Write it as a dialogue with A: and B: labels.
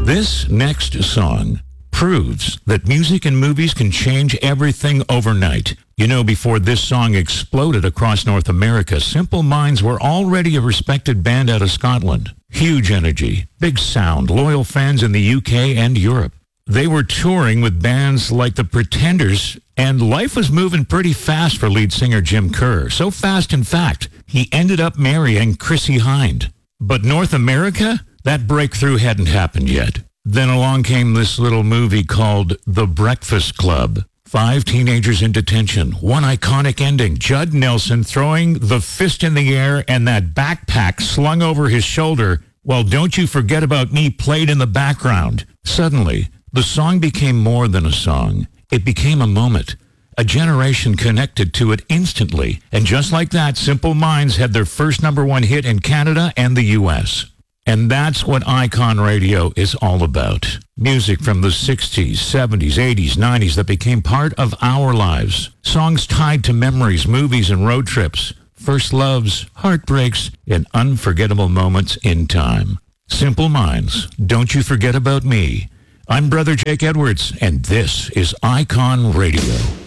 A: This next song proves that music and movies can change everything overnight. You know, before this song exploded across North America, Simple Minds were already a respected band out of Scotland. Huge energy, big sound, loyal fans in the UK and Europe. They were touring with bands like The Pretenders, and life was moving pretty fast for lead singer Jim Kerr. So fast, in fact, he ended up marrying Chrissie Hynde. But North America? That breakthrough hadn't happened yet. Then along came this little movie called The Breakfast Club. 5 teenagers in detention, one iconic ending, Judd Nelson throwing the fist in the air and that backpack slung over his shoulder while Don't You Forget About Me played in the background. Suddenly, the song became more than a song. It became a moment. A generation connected to it instantly. And just like that, Simple Minds had their first #1 hit in Canada and the U.S. And that's what Icon Radio is all about. Music from the 60s, 70s, 80s, 90s that became part of our lives. Songs tied to memories, movies, and road trips. First loves, heartbreaks, and unforgettable moments in time. Simple Minds, Don't You Forget About Me. I'm Brother Jake Edwards, and this is Icon Radio.